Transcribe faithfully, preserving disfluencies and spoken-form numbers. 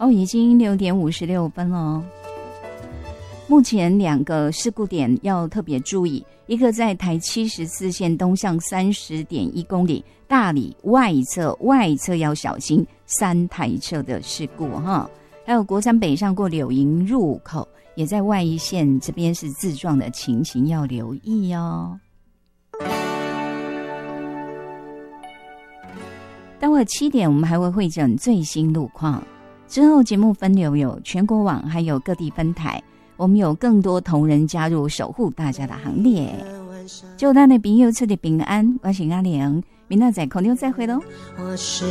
哦，已经六点五十六分了。目前两个事故点要特别注意，一个在台七十四线东向三十点一公里大里外侧，外侧要小心三台车的事故哈。还有国三北上过柳营入口，也在外一线这边是自撞的情形，要留意哦。待会七点我们还会汇整最新路况，之后节目分流有全国网还有各地分台，我们有更多同仁加入守护大家的行列。祝咱的朋友出的平安，我是阿玲，明仔载空中再会咯。我是